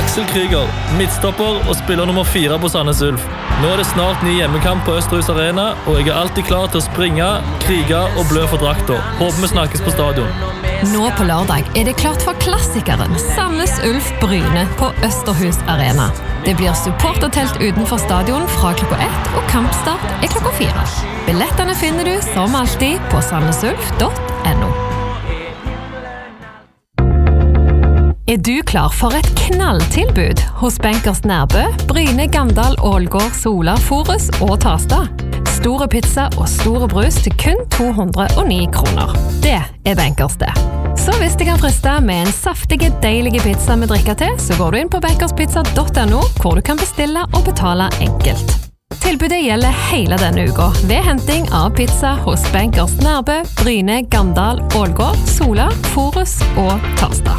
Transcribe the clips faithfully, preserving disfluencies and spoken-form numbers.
Axel Krieger, midtstopper og spiller nummer fire på Sandnes Ulf. Nå er det snart ny hjemmekamp på Østerhus Arena, og jeg er alltid klar til å springe, krige og blø for drakter. Håper vi snakkes på stadion. Nå på lørdag er det klart for klassikeren Sandnes Ulf Bryne på Østerhus Arena. Det blir supportertelt utenfor stadion fra klokka ett, og kampstart er klokka fire. Billettene finner du som alltid på sandnesulf punktum no. Er du klar for et knalltilbud hos Benkers Nærbø, Bryne, Gandal, Ålgård, Sola, Forus og Tasta? Store pizza og store brus til kun to hundre og ni kroner. Det er Benkers det. Så hvis det kan friste med en saftige, deilige pizza med drikka til, så går du inn på benkerspizza punktum no, hvor du kan bestille og betale enkelt. Tilbudet gjelder hele denne uka, ved henting av pizza hos Benkers Nærbø, Bryne, Gandal, Ålgård, Sola, Forus og Tasta.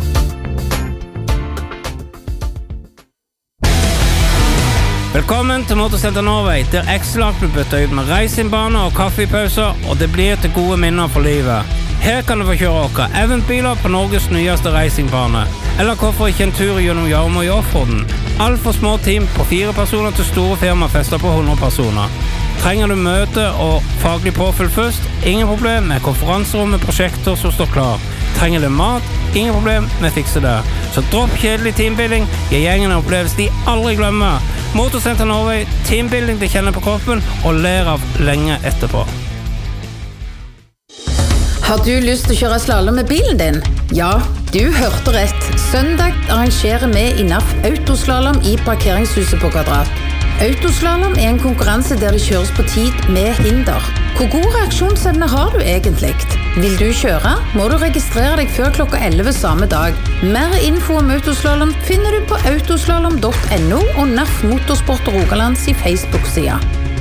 Velkommen til Motorsenter Norway, der X-Lark blir byttet ut med racingbaner og kaffepauser, og det blir til gode minner for livet. Her kan du få kjøre okker eventbiler på Norges nyeste racingbane, eller hvorfor ikke en tur gjennom Jarmo i Offroaden. Alt for små team på fire personer til store firmafester på hundre personer. Trenger du møte og faglig påfyll først? Ingen problem med konferanserom med prosjekter som står klar. Trenger du mat? Ingen problem med fikse det. Så dropp kjedelig teambuilding, gi gjengen opplevelse de aldri glemmer. Motorsenter Norway, teambuilding de kjenner på kroppen og ler av lenge etterpå. Har du lyst til å kjøre slalom med bilen din? Ja, du hørte rett. Søndag arrangerer vi I N A F Autoslalom I parkeringshuset på Kvadrat. Autoslalom er en konkurranse der det kjøres på tid med hinder. Hvor god reaksjonsevne har du egentlig? Vil du kjøre, må du registrere deg før klokka elleve samme dag. Mer info om autoslalom finner du på autoslalom punktum no og N A F Motorsport Rogalands I Facebook-sida.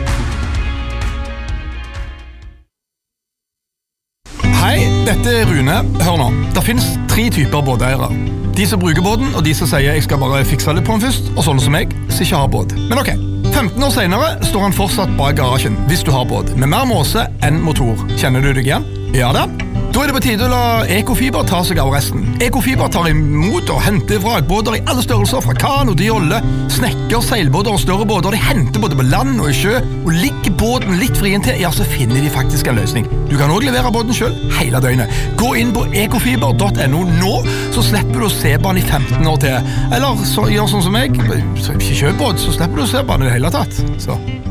Hei, dette er Rune. Hør nå, det finnes tre typer båteiere. De som bruker båten, og de som sier jeg skal bare fikse litt på den først, og sånne som jeg, som ikke har båt. Men ok, femten år senere står han fortsatt bak garasjen, hvis du har båt, med mer måse enn motor. Kjenner du deg igjen? Ja da. Da er det på tide å la Ekofiber ta seg av resten. Ekofiber tar imot og henter vrakbåter I alle størrelser, fra kano, jolle, snekker, seilbåter og større båter. De henter både på land og I sjø, og ligger båten litt frien til, ja, så finner de faktisk en løsning. Du kan også levere båten selv, hele døgnet. Gå inn på ekofiber punktum no nå, så slipper du å se på den I femten år til. Eller så, gjør sånn som jeg, så ikke kjøp båt, så slipper du å se på den I det hele tatt. Så...